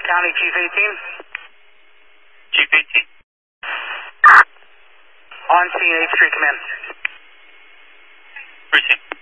County Chief 18. Chief 18. On scene, 8th Street, command. Precinct.